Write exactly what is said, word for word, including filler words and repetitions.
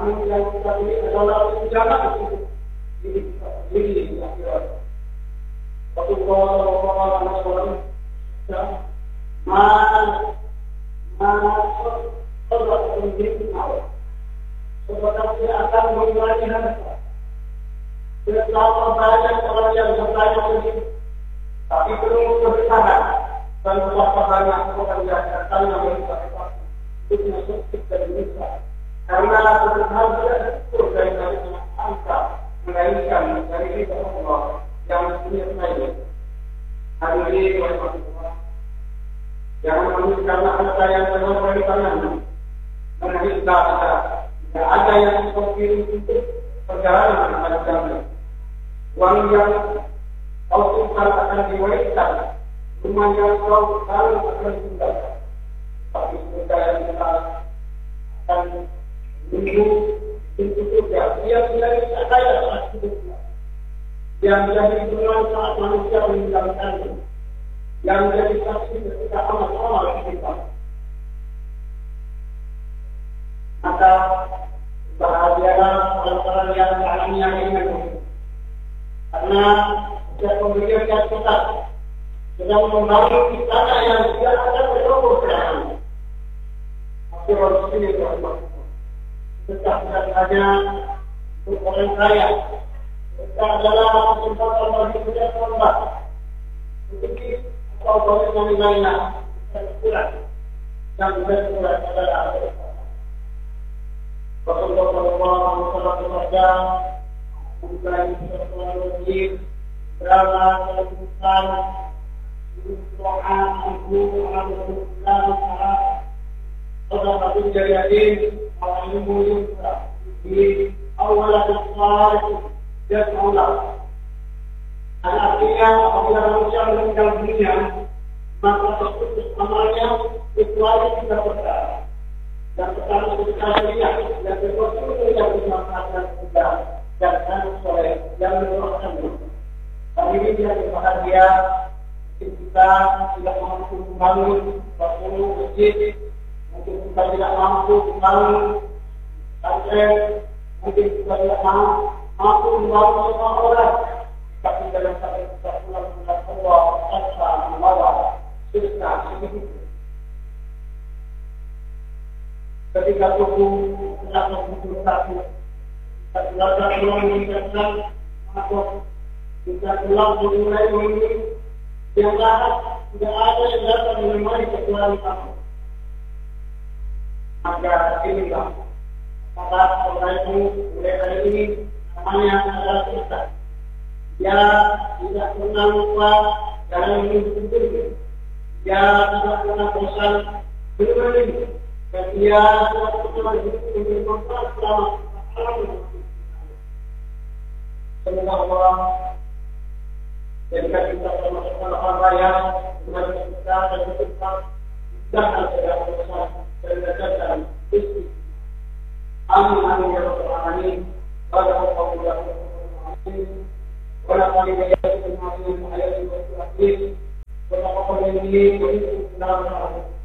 Namun yang kita ini adalah jangan itu. Ini ini akhirnya. Rasulullah Shallallahu Alaihi Wasallam mana mana saudara sendiri tahu. Saudara dia akan mengulangi harta. Betapa banyak orang yang bertanya begini, tapi belum bertahan dan betapa banyak orang yang datang yang berkata itu masuk ke Indonesia. Karena kebenaran tidak betul dari angka mengaitkan dari kita Allah yang punya saya. Hari ini Tuhan, jangan menunggu karena harta yang telah dari tanganmu. Menghina kita, tidak ada yang seperti itu perjalanan kepada kami. Uang yang kau simpan akan diwariskan, rumah yang kau taruh akan tinggalkan. Tapi surga yang kita akan menunggu pintu surga. Dia menjadi cahaya saat hidupnya. Dia menjadi penerang saat manusia meninggalkannya. Yang menjadi saksi ketika amal-amal kita. Maka bahagialah orang-orang yang alamiah ini. Karena setiap pemberian yang kita sedang membangun istana yang tidak akan berlaku berlaku. Tapi orang ini berlaku. Tetap hanya untuk orang kaya. Kita adalah kesempatan bagi setiap orang. Sedikit atau banyak lain-lainnya kita kurang. Dan kita kurang adalah Rasulullah Shallallahu Alaihi Wasallam bukan teknologi drama kehidupan Tuhan Ibu Alhamdulillah Allah Nabi Jayadin Allah Ibu di awal besar dan Allah. Artinya apabila manusia meninggal dunia maka terputus amalnya kecuali tiga perkara. Dan pertama kita lihat yang kedua itu yang dimanfaatkan kita dan harus soleh yang mendoakan. Kali ini dia berbahagia kita tidak mampu membangun suatu masjid, mungkin kita tidak mampu membangun pesantren, mungkin kita tidak mampu membangun semua orang, tapi dalam satu kita pulang kepada Allah tanpa membawa surga sedikit. Ketika tubuh tidak membutuh satu, kita belajar pulang meningkatkan atau kita pulang memulai ini yang lahat tidak ada yang dapat menemani kecuali kamu. Maka inilah maka orang itu mulai hari ini namanya adalah kita. Dia tidak pernah lupa dalam hidup itu. Dia tidak pernah bosan bermain. Dan dia tidak pernah hidup dengan manfaat selama malam. Semoga Allah jadikan kita termasuk orang yang dengan kita dan kita jangan segala urusan dan dan istri. Amin amin ya rabbal alamin. Barakallahu fiikum. Wa laqad ja'akum min ayati wa ayati wa taqabbal minni wa minkum.